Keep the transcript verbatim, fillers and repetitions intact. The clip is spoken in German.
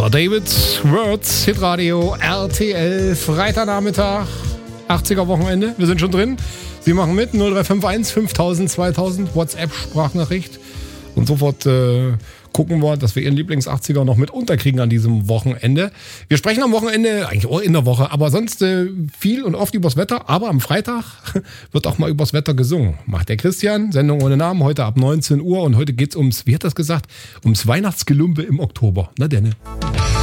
war David Words, Hitradio R T L, Freitagnachmittag, achtziger Wochenende. Wir sind schon drin. Sie machen mit, null drei fünf eins fünftausend zweitausend, WhatsApp-Sprachnachricht. Und sofort äh, gucken wir, dass wir Ihren Lieblings-achtziger noch mit unterkriegen an diesem Wochenende. Wir sprechen am Wochenende, eigentlich auch in der Woche, aber sonst äh, viel und oft übers Wetter. Aber am Freitag wird auch mal übers Wetter gesungen. Macht der Christian, Sendung ohne Namen, heute ab neunzehn Uhr. Und heute geht's ums, wie hat das gesagt, ums Weihnachtsgelumpe im Oktober. Na denn.